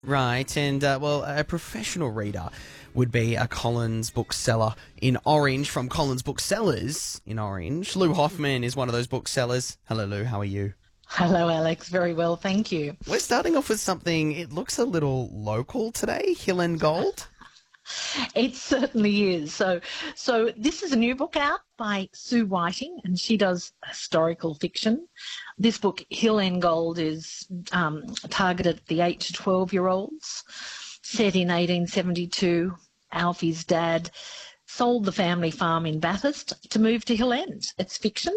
Right, and well, a professional reader would be a Collins bookseller in Orange from Collins Booksellers in Orange. Lou Hoffman is one of those booksellers. Hello, Lou. How are you? Hello, Alex. Very well, thank you. We're starting off with something, it looks a little local today, Hill and Gold. It certainly is. So this is a new book out by Sue Whiting, and she does historical fiction. This book, Hill and Gold, is targeted at the 8 to 12-year-olds. Set in 1872, Alfie's dad sold the family farm in Bathurst to move to Hill End. It's fiction,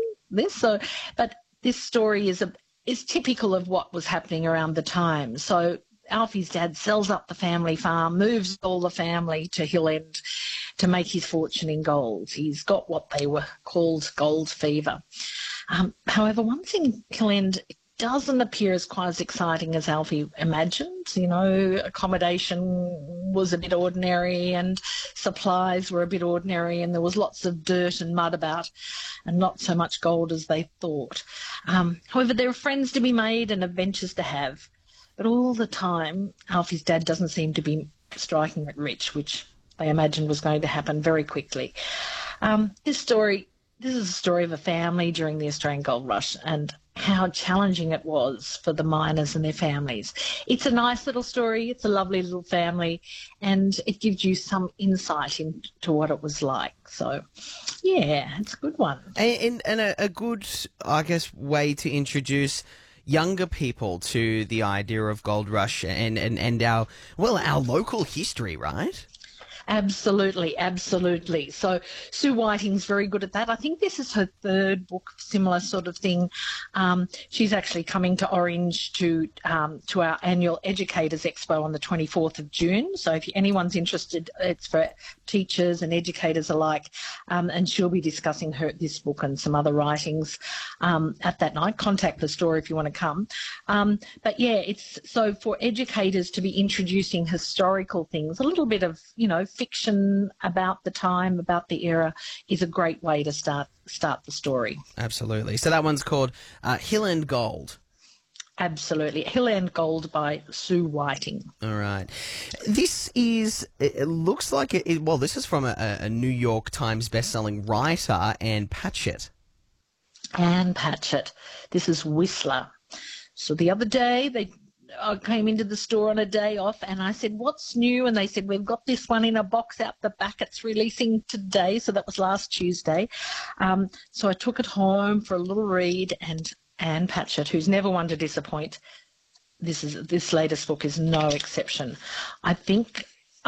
but this story is typical of what was happening around the time. So Alfie's dad sells up the family farm, moves all the family to Hill End to make his fortune in gold. He's got what they were called gold fever. However, one thing, Hill End doesn't appear as quite as exciting as Alfie imagined. You know, accommodation was a bit ordinary and supplies were a bit ordinary, and there was lots of dirt and mud about and not so much gold as they thought. However, there are friends to be made and adventures to have. But all the time, Alfie's dad doesn't seem to be striking it rich, which they imagined was going to happen very quickly. This is a story of a family during the Australian Gold Rush and how challenging it was for the miners and their families. It's a nice little story. It's a lovely little family, and it gives you some insight into what it was like. So, yeah, it's a good one. And a good, I guess, way to introduce younger people to the idea of Gold Rush and our local history, right? Absolutely, absolutely. So Sue Whiting's very good at that. I think this is her third book, similar sort of thing. She's actually coming to Orange to our annual Educators Expo on the 24th of June. So if anyone's interested, it's for teachers and educators alike. And she'll be discussing this book and some other writings at that night. Contact the store if you want to come. But yeah, it's so for educators to be introducing historical things, a little bit of, fiction about the time, about the era, is a great way to start the story. Absolutely. So that one's called Hill and Gold. Absolutely. Hill and Gold by Sue Whiting. All right. This is, it looks like, this is from a New York Times bestselling writer, Ann Patchett. Ann Patchett. This is Whistler. So the other day, I came into the store on a day off and I said, "What's new?" And they said, "We've got this one in a box out the back. It's releasing today." So that was last Tuesday. So I took it home for a little read, and Ann Patchett, who's never one to disappoint, this latest book is no exception. I think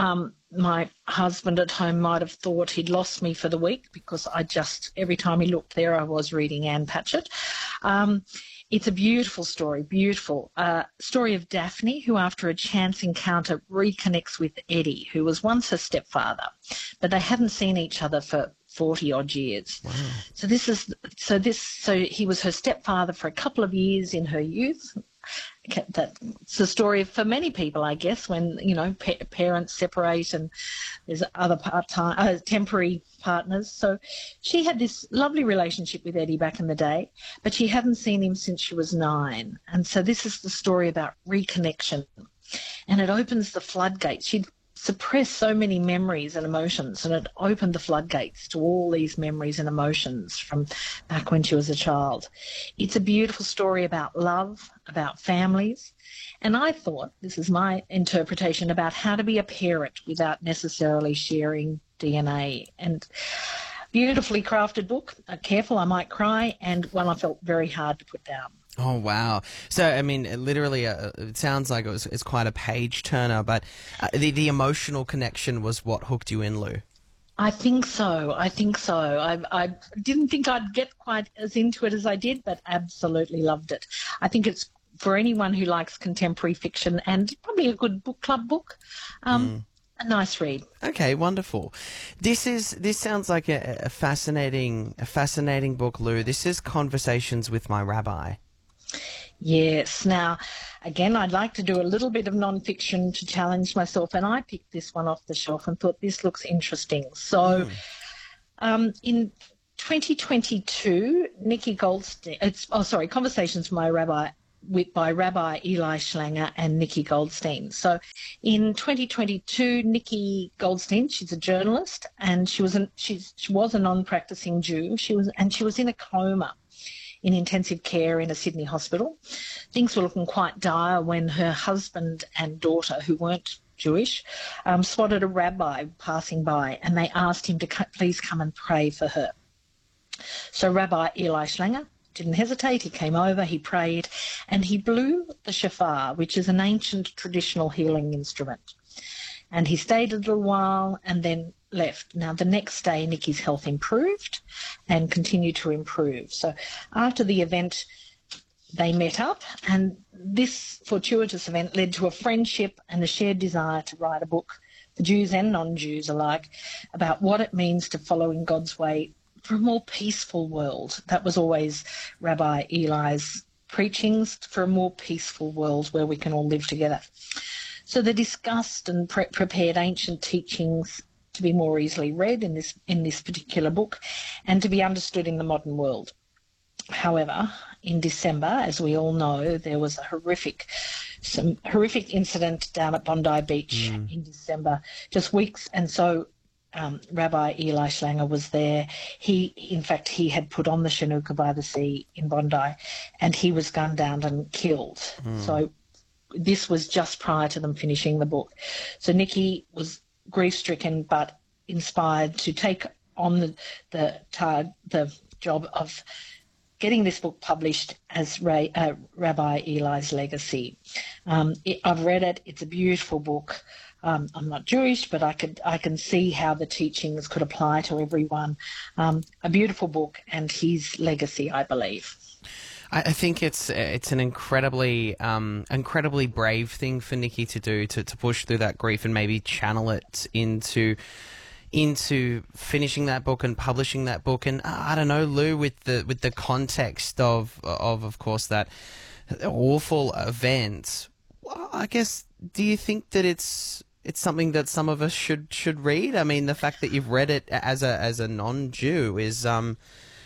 my husband at home might have thought he'd lost me for the week because every time he looked there, I was reading Ann Patchett. It's a beautiful story, story of Daphne, who after a chance encounter reconnects with Eddie, who was once her stepfather, but they hadn't seen each other for 40 odd years. Wow. So he was her stepfather for a couple of years in her youth. That's the story for many people, I guess, when parents separate and there's other part-time temporary partners. So she had this lovely relationship with Eddie back in the day, but she hadn't seen him since she was 9. And so this is the story about reconnection, and it opens the floodgates. She'd suppressed so many memories and emotions, and it opened the floodgates to all these memories and emotions from back when she was a child. It's a beautiful story about love, about families, and I thought, this is my interpretation, about how to be a parent without necessarily sharing DNA. And beautifully crafted book, careful I might cry, and one I felt very hard to put down. Oh, wow. So, I mean, literally, it sounds like it's quite a page turner, but the emotional connection was what hooked you in, Lou. I think so. I didn't think I'd get quite as into it as I did, but absolutely loved it. I think it's for anyone who likes contemporary fiction and probably a good book club book. A nice read. Okay, wonderful. This sounds like a fascinating book, Lou. This is Conversations with My Rabbi. Yes. Now, again, I'd like to do a little bit of non-fiction to challenge myself, and I picked this one off the shelf and thought this looks interesting. So in 2022, Nikki Goldstein, Conversations with My Rabbi by Rabbi Eli Schlanger and Nikki Goldstein. So in 2022, Nikki Goldstein, she's a journalist, and she was a non-practicing Jew. She was in a coma in intensive care in a Sydney hospital. Things were looking quite dire when her husband and daughter, who weren't Jewish, spotted a rabbi passing by, and they asked him to please come and pray for her. So Rabbi Eli Schlanger didn't hesitate. He came over, he prayed, and he blew the shofar, which is an ancient traditional healing instrument. And he stayed a little while and then left. Now, the next day, Nikki's health improved and continued to improve. So after the event, they met up, and this fortuitous event led to a friendship and a shared desire to write a book for Jews and non-Jews alike about what it means to follow in God's way for a more peaceful world. That was always Rabbi Eli's preachings, for a more peaceful world where we can all live together. So they discussed and prepared ancient teachings to be more easily read in this particular book and to be understood in the modern world. However, in December, as we all know, there was some horrific incident down at Bondi Beach in December, just weeks, and so Rabbi Eli Schlanger was there. In fact, he had put on the Chinooka by the Sea in Bondi, and he was gunned down and killed. So this was just prior to them finishing the book. So Nikki was grief-stricken but inspired to take on the job of getting this book published as Rabbi Eli's legacy. I've read it. It's a beautiful book. I'm not Jewish, but I can see how the teachings could apply to everyone. A beautiful book and his legacy, I believe. I think it's an incredibly brave thing for Nikki to do, to push through that grief and maybe channel it into finishing that book and publishing that book. And I don't know, Lou, with the context of course that awful event, I guess, do you think that it's something that some of us should read? I mean, the fact that you've read it as a non-Jew is and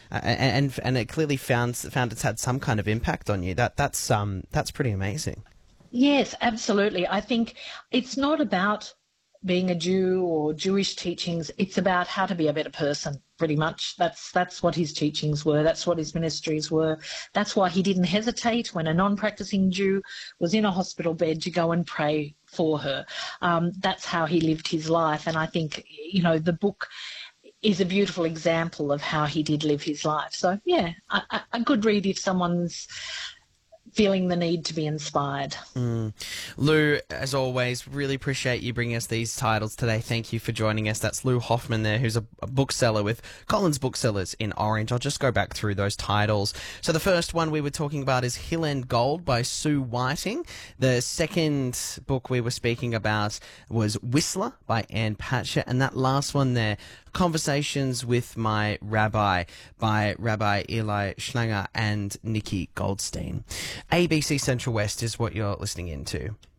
it clearly found it's had some kind of impact on you. That's pretty amazing. Yes, absolutely. I think it's not about being a Jew or Jewish teachings. It's about how to be a better person, pretty much. That's what his teachings were. That's what his ministries were. That's why he didn't hesitate when a non-practicing Jew was in a hospital bed to go and pray for her. That's how he lived his life. And I think, the book is a beautiful example of how he did live his life. So, yeah, a good read if someone's feeling the need to be inspired. Lou, as always, really appreciate you bringing us these titles today. Thank you for joining us. That's Lou Hoffman there, who's a bookseller with Collins Booksellers in Orange. I'll just go back through those titles. So the first one we were talking about is Hill and Gold by Sue Whiting. The second book we were speaking about was Whistler by Ann Patchett. And that last one there, Conversations with My Rabbi by Rabbi Eli Schlanger and Nikki Goldstein. ABC Central West is what you're listening into.